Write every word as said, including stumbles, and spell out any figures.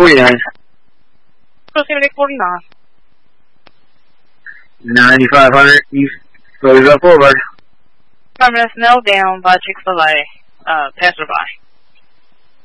forty-nine. Proximity forty-nine. ninety-five hundred, East Roosevelt Boulevard. Permanent Snow down by Chick-fil-A, uh, passerby.